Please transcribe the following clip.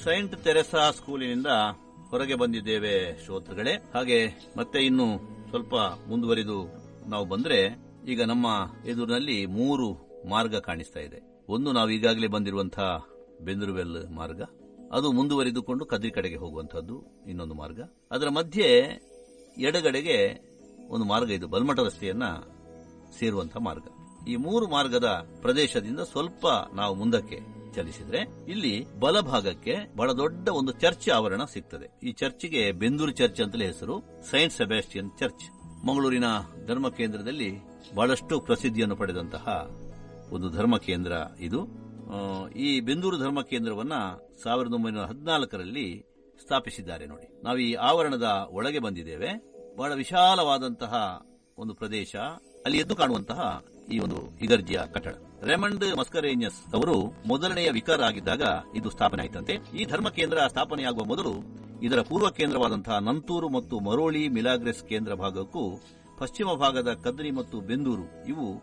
Saint Theresa ಸ್ಕೂಲಿನಿಂದ ಹೊರಗೆ ಬಂದಿದ್ದೇವೆ ಶ್ರೋತೃಗಳೇ. ಹಾಗೆ ಮತ್ತೆ ಇನ್ನು ಸ್ವಲ್ಪ ಮುಂದುವರಿದು ನಾವು ಬಂದ್ರೆ ಈಗ ನಮ್ಮ ಎದುರಿನಲ್ಲಿ 3 ಮಾರ್ಗ ಕಾಣಿಸ್ತಾ ಇದೆ. ಒಂದು ನಾವು ಈಗಾಗಲೇ ಬಂದಿರುವಂತಹ ಬೆಂದೂರುವೆಲ್ ಮಾರ್ಗ, ಅದು ಮುಂದುವರಿದುಕೊಂಡು ಕದ್ರಿ ಕಡೆಗೆ ಹೋಗುವಂತಹದ್ದು ಇನ್ನೊಂದು ಮಾರ್ಗ. ಅದರ ಮಧ್ಯೆ ಎಡಗಡೆಗೆ ಒಂದು ಮಾರ್ಗ ಇದು ಬಲ್ಮಠ ರಸ್ತೆಯನ್ನ ಸೇರುವಂತಹ ಮಾರ್ಗ. ಈ 3 ಮಾರ್ಗದ ಪ್ರದೇಶದಿಂದ ಸ್ವಲ್ಪ ನಾವು ಮುಂದಕ್ಕೆ ಚಲಿಸಿದ್ರೆ ಇಲ್ಲಿ ಬಲಭಾಗಕ್ಕೆ ಬಹಳ ದೊಡ್ಡ ಒಂದು ಚರ್ಚ್ ಆವರಣ ಸಿಗ್ತದೆ. ಈ ಚರ್ಚ್ಗೆ ಬೆಂದೂರು ಚರ್ಚ್ ಅಂತಲೇ ಹೆಸರು, ಸೈಂಟ್ ಸೆಬಾಸ್ಟಿಯನ್ ಚರ್ಚ್. ಮಂಗಳೂರಿನ ಧರ್ಮ ಕೇಂದ್ರದಲ್ಲಿ ಬಹಳಷ್ಟು ಪ್ರಸಿದ್ಧಿಯನ್ನು ಪಡೆದಂತಹ ಒಂದು ಧರ್ಮ ಕೇಂದ್ರ ಇದು. ಈ ಬೆಂದೂರು ಧರ್ಮ ಕೇಂದ್ರವನ್ನ 1914ರಲ್ಲಿ ಸ್ಥಾಪಿಸಿದ್ದಾರೆ. ನೋಡಿ, ನಾವು ಈ ಆವರಣದ ಒಳಗೆ ಬಂದಿದ್ದೇವೆ. ಬಹಳ ವಿಶಾಲವಾದಂತಹ ಒಂದು ಪ್ರದೇಶ, ಅಲ್ಲಿ ಎದ್ದು ಕಾಣುವಂತಹ ಈ ಒಂದು ಇಗರ್ಜಿಯ ಕಟ್ಟಡ. ರೆಮಂಡ್ ಮಸ್ಕರೇನಿಯಸ್ ಅವರು ಮೊದಲನೆಯ ವಿಕಾರ್ ಆಗಿದ್ದಾಗ ಇದು ಸ್ಥಾಪನೆ ಆಯಿತಂತೆ. ಈ ಧರ್ಮ ಕೇಂದ್ರ ಸ್ಥಾಪನೆಯಾಗುವ ಮೊದಲು ಇದರ ಪೂರ್ವ ಕೇಂದ್ರವಾದಂತಹ ನಂತೂರು ಮತ್ತು ಮರೋಳಿ ಮಿಲಾಗ್ರೆಸ್ ಕೇಂದ್ರ ಭಾಗಕ್ಕೂ ಪಶ್ಚಿಮ ಭಾಗದ ಕದ್ರಿ ಮತ್ತು ಬೆಂದೂರು ಇವು